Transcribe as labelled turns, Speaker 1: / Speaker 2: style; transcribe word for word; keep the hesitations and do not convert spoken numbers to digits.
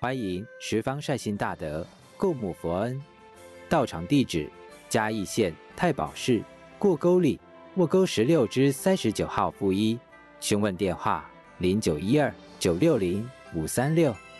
Speaker 1: 欢迎十方善心大德共沐佛恩。道场地址：嘉义县太保市过沟里沃沟十六之三十九号负一。询问电话：零九一二九六零五三六。